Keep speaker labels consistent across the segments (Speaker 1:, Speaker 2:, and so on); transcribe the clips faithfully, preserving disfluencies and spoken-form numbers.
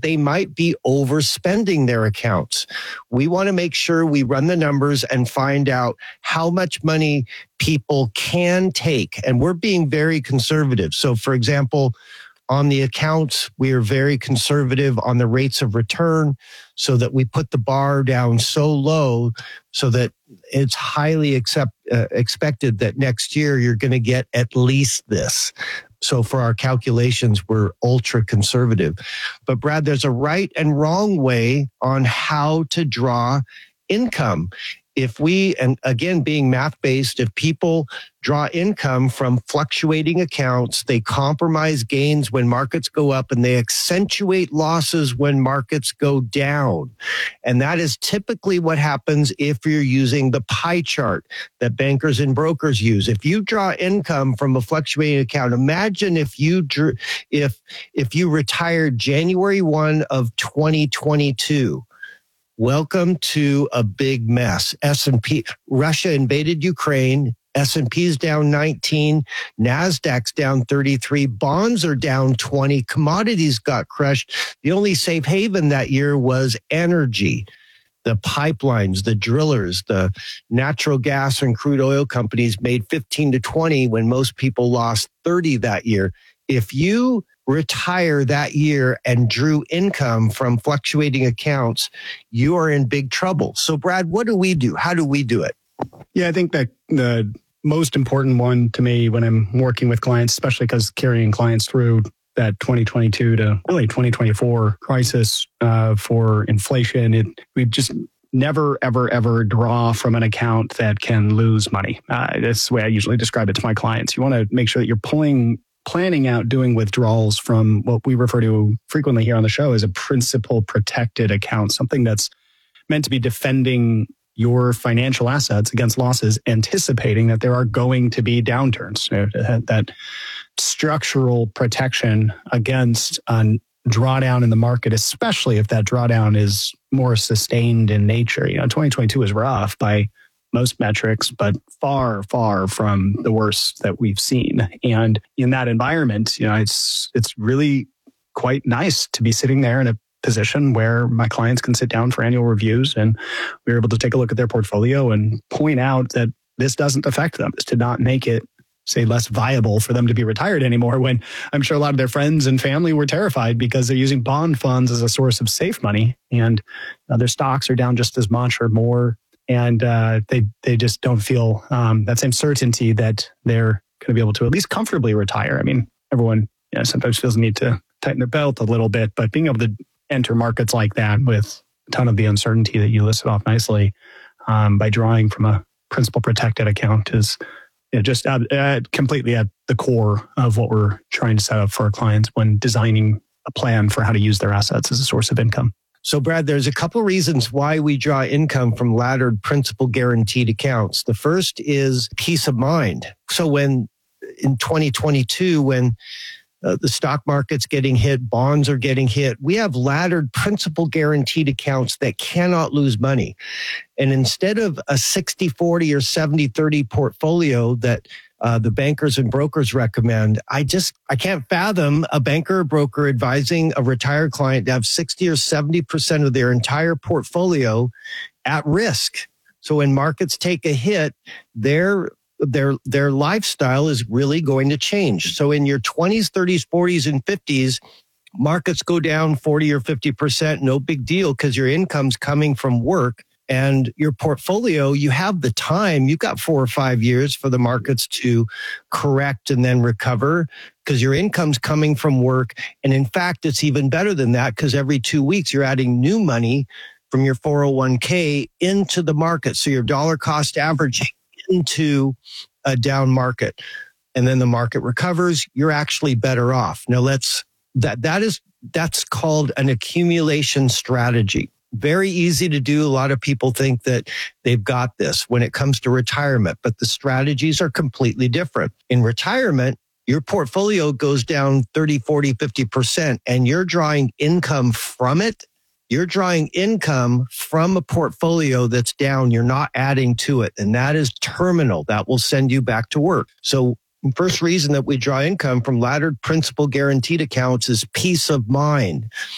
Speaker 1: they might be overspending their accounts. We want to make sure we run the numbers and find out how much money people can take. And we're being very conservative. So, for example, on the accounts, we are very conservative on the rates of return so that we put the bar down so low so that it's highly accept, uh, expected that next year you're going to get at least this. So for our calculations, we're ultra conservative. But Brad, there's a right and wrong way on how to draw income. If we, and again, being math-based, if people draw income from fluctuating accounts, they compromise gains when markets go up and they accentuate losses when markets go down. And that is typically what happens if you're using the pie chart that bankers and brokers use. If you draw income from a fluctuating account, imagine if you drew, if, if you retired January first of twenty twenty-two. Welcome to a big mess. S and P, Russia invaded Ukraine. S and P's down nineteen. NASDAQ's down thirty-three. Bonds are down twenty. Commodities got crushed. The only safe haven that year was energy. The pipelines, the drillers, the natural gas and crude oil companies made fifteen to twenty when most people lost thirty that year. If you retire that year and drew income from fluctuating accounts, you are in big trouble. So, Brad, what do we do? How do we do it?
Speaker 2: Yeah, I think that the most important one to me when I'm working with clients, especially because carrying clients through that twenty twenty-two to really twenty twenty-four crisis uh, for inflation, it we just never, ever, ever draw from an account that can lose money. Uh, that's the way I usually describe it to my clients. You want to make sure that you're pulling planning out doing withdrawals from what we refer to frequently here on the show as a principal protected account, something that's meant to be defending your financial assets against losses, anticipating that there are going to be downturns. That structural protection against a drawdown in the market, especially if that drawdown is more sustained in nature. You know, twenty twenty-two was rough by most metrics, but far, far from the worst that we've seen. And in that environment, you know, it's it's really quite nice to be sitting there in a position where my clients can sit down for annual reviews and we're able to take a look at their portfolio and point out that this doesn't affect them. This did not make it, say, less viable for them to be retired anymore, when I'm sure a lot of their friends and family were terrified because they're using bond funds as a source of safe money, and uh, their stocks are down just as much or more. And uh, they they just don't feel um, that same certainty that they're going to be able to at least comfortably retire. I mean, everyone you know, sometimes feels the need to tighten their belt a little bit, but being able to enter markets like that with a ton of the uncertainty that you listed off nicely um, by drawing from a principal protected account is you know, just uh, uh, completely at the core of what we're trying to set up for our clients when designing a plan for how to use their assets as a source of income.
Speaker 1: So, Brad, there's a couple reasons why we draw income from laddered principal guaranteed accounts. The first is peace of mind. So when in twenty twenty-two, when uh, the stock market's getting hit, bonds are getting hit, we have laddered principal guaranteed accounts that cannot lose money. And instead of a sixty forty or seventy thirty portfolio that Uh, the bankers and brokers recommend, I just, I can't fathom a banker or broker advising a retired client to have sixty or seventy percent of their entire portfolio at risk. So when markets take a hit, their, their, their lifestyle is really going to change. So in your twenties, thirties, forties, and fifties, markets go down forty or fifty percent, no big deal, because your income's coming from work. And your portfolio, you have the time. You've got four or five years for the markets to correct and then recover because your income's coming from work. And in fact, it's even better than that because every two weeks you're adding new money from your four oh one k into the market. So your dollar cost averaging into a down market. And then the market recovers, you're actually better off. Now let's, that, that is, that's called an accumulation strategy. Very easy to do. A lot of people think that they've got this when it comes to retirement, but the strategies are completely different. In retirement, your portfolio goes down thirty, forty, fifty percent and you're drawing income from it. You're drawing income from a portfolio that's down. You're not adding to it. And that is terminal. That will send you back to work. So the first reason that we draw income from laddered principal guaranteed accounts is peace of mind.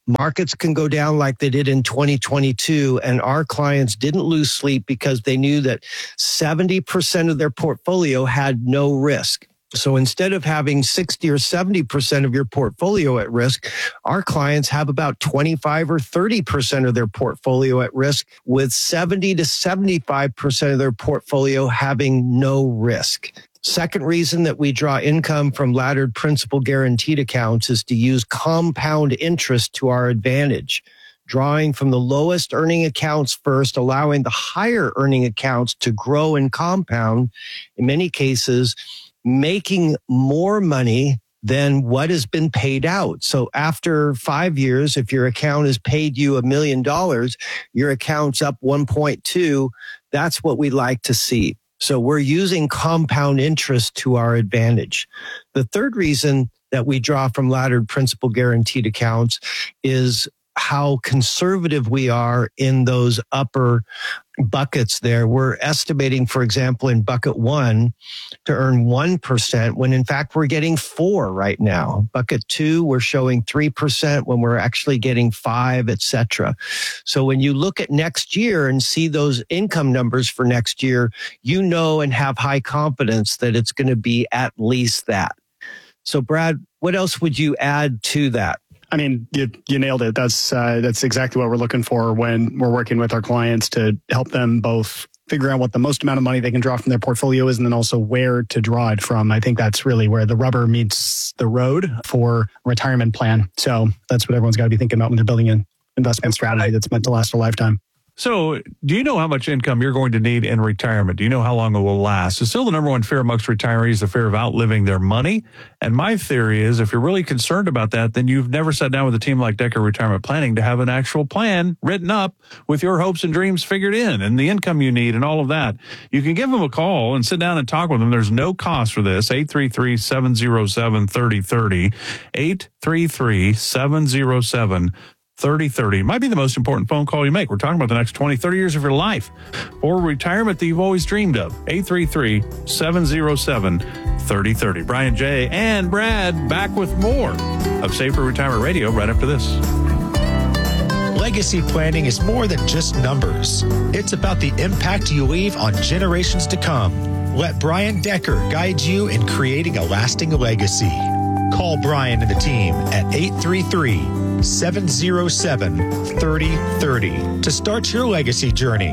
Speaker 1: Markets can go down like they did in twenty twenty-two, and our clients didn't lose sleep because they knew that seventy percent of their portfolio had no risk. So instead of having sixty or seventy percent of your portfolio at risk, our clients have about twenty-five or thirty percent of their portfolio at risk, with seventy to seventy-five percent of their portfolio having no risk. Second reason that we draw income from laddered principal guaranteed accounts is to use compound interest to our advantage. Drawing from the lowest earning accounts first, allowing the higher earning accounts to grow and compound, in many cases, making more money than what has been paid out. So after five years, if your account has paid you a million dollars, your account's up one point two. That's what we like to see. So we're using compound interest to our advantage. The third reason that we draw from laddered principal guaranteed accounts is how conservative we are in those upper buckets there. We're estimating, for example, in bucket one to earn one percent when in fact we're getting four right now. Bucket two, we're showing three percent when we're actually getting five, et cetera. So when you look at next year and see those income numbers for next year, you know and have high confidence that it's going to be at least that. So Brad, what else would you add to that?
Speaker 2: I mean, you, you nailed it. That's uh, that's exactly what we're looking for when we're working with our clients, to help them both figure out what the most amount of money they can draw from their portfolio is, and then also where to draw it from. I think that's really where the rubber meets the road for a retirement plan. So that's what everyone's got to be thinking about when they're building an investment strategy that's meant to last a lifetime.
Speaker 3: So do you know how much income you're going to need in retirement? Do you know how long it will last? It's still the number one fear amongst retirees, the fear of outliving their money. And my theory is if you're really concerned about that, then you've never sat down with a team like Decker Retirement Planning to have an actual plan written up with your hopes and dreams figured in and the income you need and all of that. You can give them a call and sit down and talk with them. There's no cost for this. eight three three, seven oh seven, three oh three oh. eight three three, seven oh seven, thirty thirty. Might be the most important phone call you make. We're talking about the next twenty, thirty years of your life or retirement that you've always dreamed of. eight three three, seven oh seven, three oh three oh. Brian J. and Brad back with more of Safer Retirement Radio right after this.
Speaker 4: Legacy planning is more than just numbers. It's about the impact you leave on generations to come. Let Brian Decker guide you in creating a lasting legacy. Call Brian and the team at eight three three, seven oh seven, three oh three oh to start your legacy journey.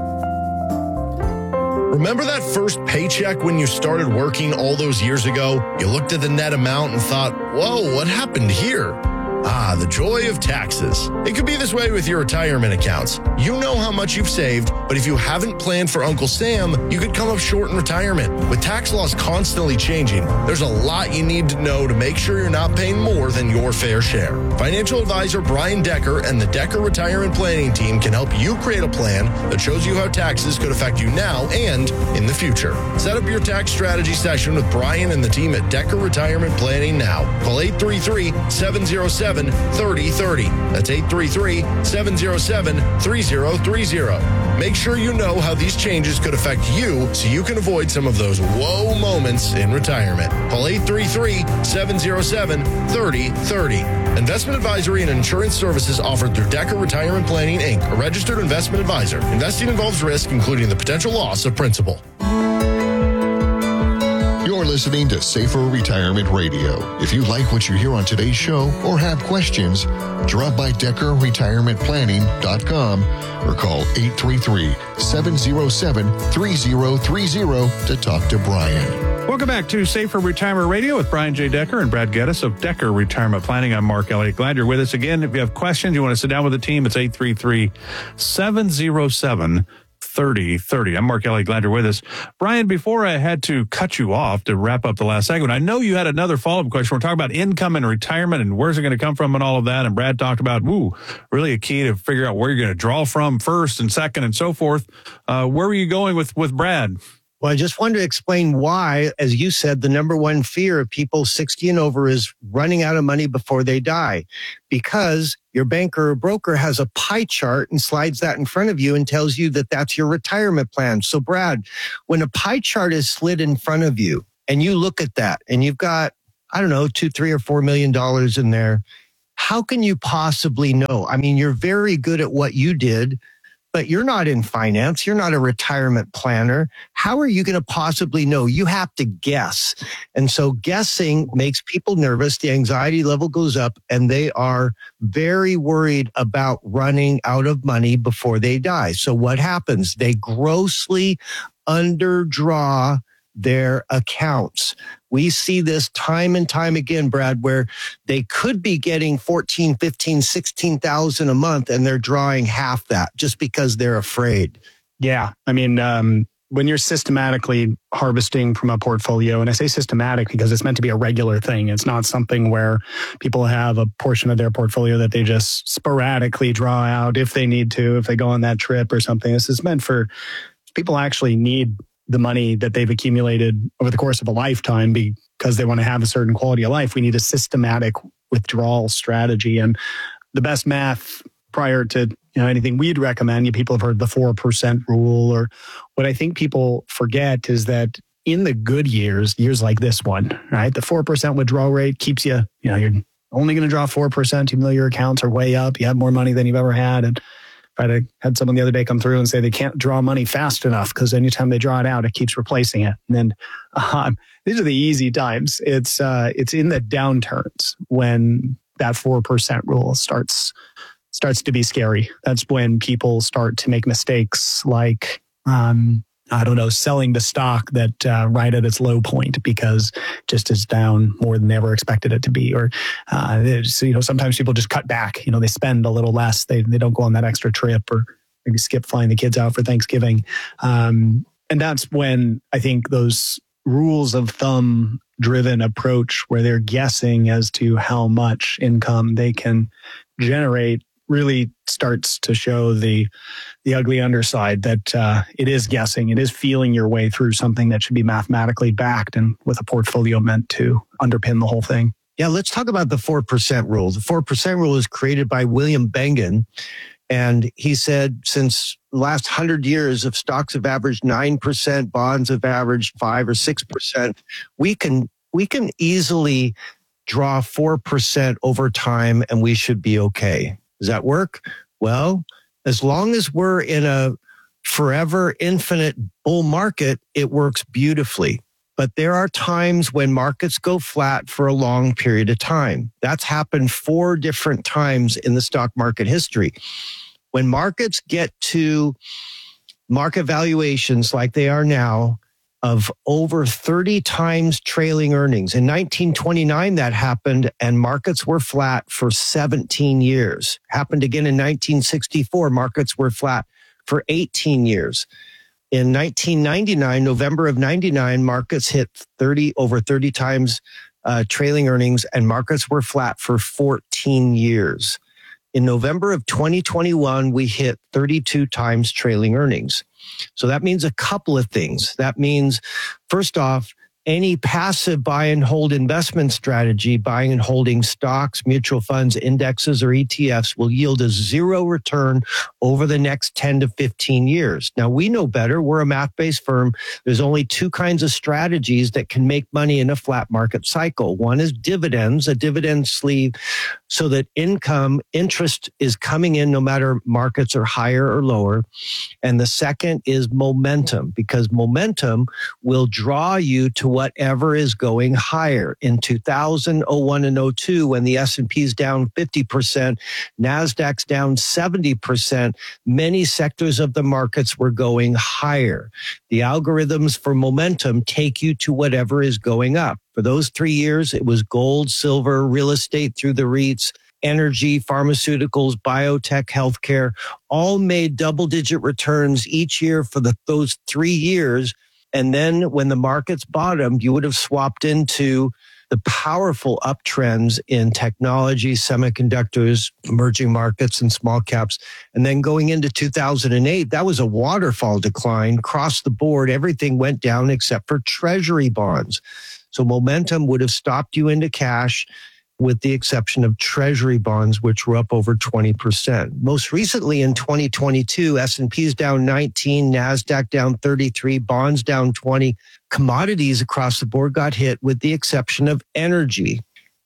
Speaker 5: Remember that first paycheck when you started working all those years ago? You looked at the net amount and thought, whoa, what happened here? Ah, the joy of taxes. It could be this way with your retirement accounts. You know how much you've saved, but if you haven't planned for Uncle Sam, you could come up short in retirement. With tax laws constantly changing, there's a lot you need to know to make sure you're not paying more than your fair share. Financial advisor Brian Decker and the Decker Retirement Planning Team can help you create a plan that shows you how taxes could affect you now and in the future. Set up your tax strategy session with Brian and the team at Decker Retirement Planning now. Call eight three three, seven oh seven, three oh three oh. That's eight three three, seven oh seven, three oh three oh. Make sure you know how these changes could affect you so you can avoid some of those whoa moments in retirement. Call eight three three, seven oh seven, three oh three oh. Investment advisory and insurance services offered through Decker Retirement Planning, Incorporated, a registered investment advisor. Investing involves risk, including the potential loss of principal.
Speaker 6: You're listening to Safer Retirement Radio. If you like what you hear on today's show or have questions, drop by Decker Retirement Planning dot com or call eight three three, seven oh seven, three oh three oh to talk to Brian.
Speaker 3: Welcome back to Safer Retirement Radio with Brian J. Decker and Brad Geddes of Decker Retirement Planning. I'm Mark Elliott. Glad you're with us again. If you have questions, you want to sit down with the team, it's eight three three, seven oh seven, thirty thirty. I'm Mark Elliott. Glad you're with us. Brian, before I had to cut you off to wrap up the last segment, I know you had another follow-up question. We're talking about income and retirement and where's it going to come from and all of that. And Brad talked about, woo, really a key to figure out where you're going to draw from first and second and so forth. Uh, where were you going with, with Brad?
Speaker 1: Well, I just wanted to explain why, as you said, the number one fear of people sixty and over is running out of money before they die, because your banker or broker has a pie chart and slides that in front of you and tells you that that's your retirement plan. So, Brad, when a pie chart is slid in front of you and you look at that and you've got, I don't know, two, three or four million dollars in there, how can you possibly know? I mean, you're very good at what you did, but you're not in finance. You're not a retirement planner. How are you going to possibly know? You have to guess. And so guessing makes people nervous. The anxiety level goes up and they are very worried about running out of money before they die. So what happens? They grossly underdraw their accounts. We see this time and time again, Brad, where they could be getting fourteen, fifteen, sixteen thousand a month and they're drawing half that just because they're afraid.
Speaker 2: Yeah. I mean, um, when you're systematically harvesting from a portfolio, and I say systematic because it's meant to be a regular thing. It's not something where people have a portion of their portfolio that they just sporadically draw out if they need to, if they go on that trip or something. This is meant for people actually need the money that they've accumulated over the course of a lifetime because they want to have a certain quality of life. We need a systematic withdrawal strategy. And the best math prior to you know anything we'd recommend, you people have heard the four percent rule, or what I think people forget is that in the good years, years like this one, right, the four percent withdrawal rate keeps you, you know, you're only going to draw four percent even though your accounts are way up. You have more money than you've ever had. And I had someone the other day come through and say they can't draw money fast enough because anytime they draw it out, it keeps replacing it. And then um, these are the easy times. It's uh, it's in the downturns when that four percent rule starts starts to be scary. That's when people start to make mistakes like, um, I don't know, selling the stock that uh, right at its low point because just is down more than they ever expected it to be. Or, uh, so, you know, sometimes people just cut back, you know, they spend a little less. They they don't go on that extra trip or maybe skip flying the kids out for Thanksgiving. Um, and that's when I think those rules of thumb driven approach where they're guessing as to how much income they can generate really starts to show the the ugly underside that uh, it is guessing. It is feeling your way through something that should be mathematically backed and with a portfolio meant to underpin the whole thing.
Speaker 1: Yeah, let's talk about the four percent rule. The four percent rule is created by William Bengen. And he said since the last one hundred years, if stocks have averaged nine percent, bonds have averaged five or six percent, we can we can easily draw four percent over time and we should be okay. Does that work? Well, as long as we're in a forever infinite bull market, it works beautifully. But there are times when markets go flat for a long period of time. That's happened four different times in the stock market history. When markets get to market valuations like they are now of over thirty times trailing earnings. In nineteen twenty-nine, that happened, and markets were flat for seventeen years. Happened again in nineteen sixty-four, markets were flat for eighteen years. In nineteen ninety-nine, November of ninety-nine, markets hit thirty over thirty times uh, trailing earnings, and markets were flat for fourteen years. In November of twenty twenty-one, we hit thirty-two times trailing earnings. So that means a couple of things. That means, first off, any passive buy and hold investment strategy, buying and holding stocks, mutual funds, indexes, or E T Fs will yield a zero return over the next ten to fifteen years. Now, we know better. We're a math-based firm. There's only two kinds of strategies that can make money in a flat market cycle. One is dividends, a dividend sleeve, so that income, interest is coming in no matter markets are higher or lower. And the second is momentum, because momentum will draw you to whatever is going higher. In two thousand, oh one, and oh two, when the S and P is down fifty percent, NASDAQ's down seventy percent, many sectors of the markets were going higher. The algorithms for momentum take you to whatever is going up. For those three years, it was gold, silver, real estate through the REITs, energy, pharmaceuticals, biotech, healthcare, all made double-digit returns each year for the, those three years. And then when the markets bottomed, you would have swapped into the powerful uptrends in technology, semiconductors, emerging markets, and small caps. And then going into two thousand eight, that was a waterfall decline across the board. Everything went down except for treasury bonds. So momentum would have stopped you into cash, with the exception of treasury bonds, which were up over twenty percent. Most recently in twenty twenty-two, S and P's down nineteen, NASDAQ down thirty-three, bonds down twenty. Commodities across the board got hit with the exception of energy.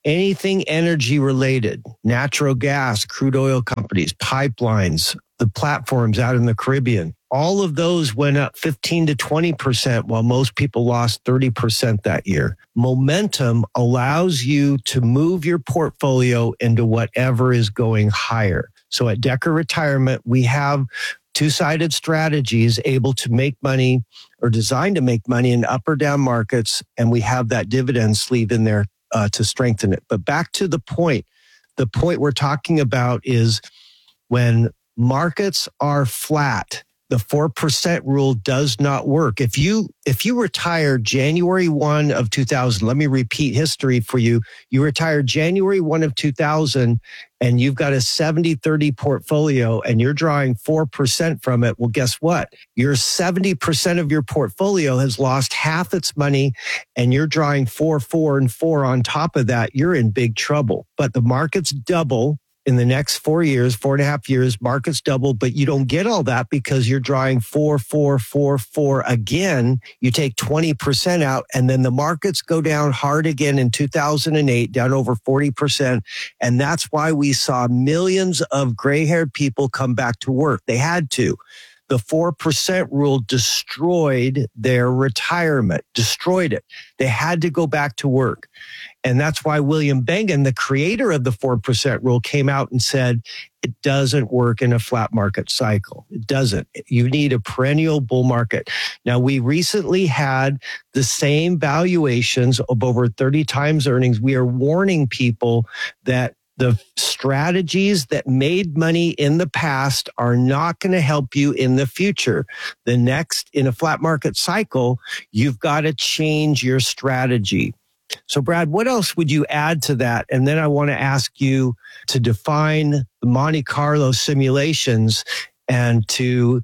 Speaker 1: anything energy related, natural gas, crude oil companies, pipelines, the platforms out in the Caribbean, all of those went up fifteen to twenty percent while most people lost thirty percent that year. Momentum allows you to move your portfolio into whatever is going higher. So at Decker Retirement, we have two-sided strategies able to make money or designed to make money in up or down markets. And we have that dividend sleeve in there uh, to strengthen it. But back to the point, the point we're talking about is when markets are flat, the four percent rule does not work. If you if you retire January first of two thousand, let me repeat history for you. You retired January first of two thousand and you've got a seventy thirty portfolio and you're drawing four percent from it. Well, guess what? Your seventy percent of your portfolio has lost half its money and you're drawing four, four, and four on top of that. You're in big trouble. But the markets double. In the next four years, four and a half years, markets double, but you don't get all that because you're drawing four, four, four, four again. You take twenty percent out and then the markets go down hard again in two thousand eight, down over forty percent. And that's why we saw millions of gray-haired people come back to work. They had to. The four percent rule destroyed their retirement, destroyed it. They had to go back to work. And that's why William Bengen, the creator of the four percent rule, came out and said, it doesn't work in a flat market cycle. It doesn't. You need a perennial bull market. Now, we recently had the same valuations of over thirty times earnings. We are warning people that the strategies that made money in the past are not going to help you in the future. The next, in a flat market cycle, you've got to change your strategy. So, Brad, what else would you add to that? And then I want to ask you to define the Monte Carlo simulations and to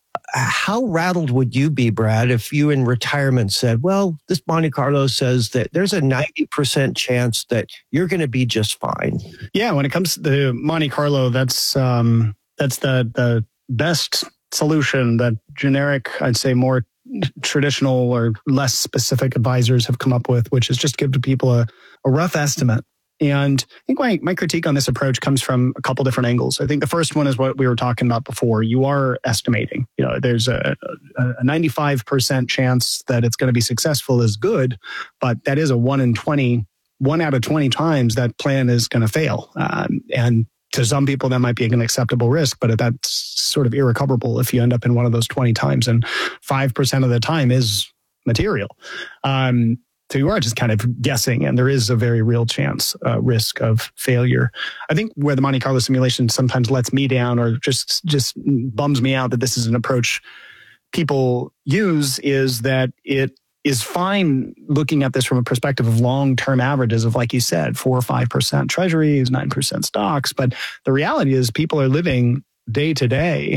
Speaker 1: how rattled would you be, Brad, if you in retirement said, well, this Monte Carlo says that there's a ninety percent chance that you're going to be just fine.
Speaker 2: Yeah, when it comes to the Monte Carlo, that's um, that's the the best solution that generic, I'd say more traditional or less specific advisors have come up with, which is just give to people a, a rough estimate. And I think my, my critique on this approach comes from a couple different angles. I think the first one is what we were talking about before. You are estimating. You know, there's a, a ninety-five percent chance that it's going to be successful is good, but that is a one in twenty, one out of twenty times that plan is going to fail. Um, and to some people, that might be an acceptable risk, but that's sort of irrecoverable if you end up in one of those twenty times. And five percent of the time is material. Um, So you are just kind of guessing, and there is a very real chance, uh, risk of failure. I think where the Monte Carlo simulation sometimes lets me down or just just bums me out that this is an approach people use is that it is fine looking at this from a perspective of long-term averages of, like you said, four or five percent treasuries, nine percent stocks. But the reality is people are living day to day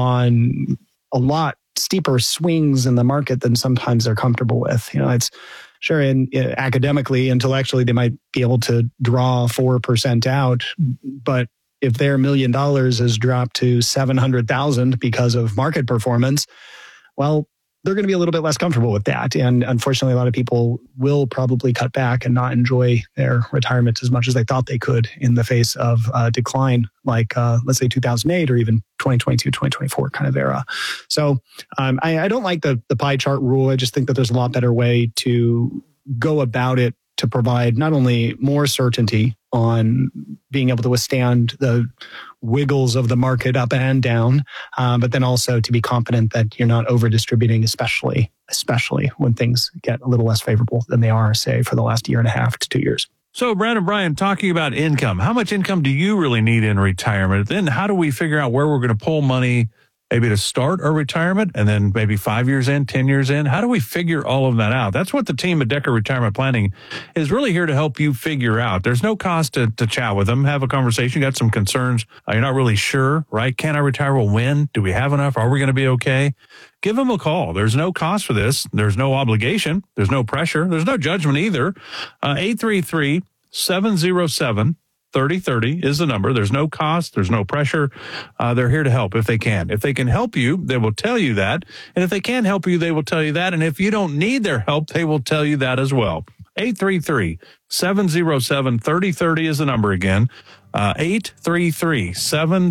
Speaker 2: on a lot steeper swings in the market than sometimes they're comfortable with. You know, it's sure, and uh, academically, intellectually, they might be able to draw four percent out. But if their million dollars has dropped to seven hundred thousand because of market performance, well, they're going to be a little bit less comfortable with that. And unfortunately, a lot of people will probably cut back and not enjoy their retirement as much as they thought they could in the face of uh, decline like, uh, let's say, two thousand eight or even twenty twenty-two, twenty twenty-four kind of era. So um, I, I don't like the, the pie chart rule. I just think that there's a lot better way to go about it to provide not only more certainty on being able to withstand the wiggles of the market up and down, um, but then also to be confident that you're not over distributing, especially, especially when things get a little less favorable than they are, say, for the last year and a half to two years.
Speaker 3: So, Brad and Brian, talking about income, how much income do you really need in retirement? Then how do we figure out where we're going to pull money, maybe to start our retirement, and then maybe five years in, ten years in? How do we figure all of that out? That's what the team at Decker Retirement Planning is really here to help you figure out. There's no cost to, to chat with them, have a conversation. You got some concerns. Uh, you're not really sure, right? Can I retire? Well, when? Do we have enough? Are we going to be okay? Give them a call. There's no cost for this. There's no obligation. There's no pressure. There's no judgment either. Uh, eight three three, seven oh seven, thirty thirty is the number. There's no cost. There's no pressure. Uh, they're here to help if they can. If they can help you, they will tell you that. And if they can't help you, they will tell you that. And if you don't need their help, they will tell you that as well. eight three three, seven oh seven, three oh three oh is the number again. Uh, eight three three, seven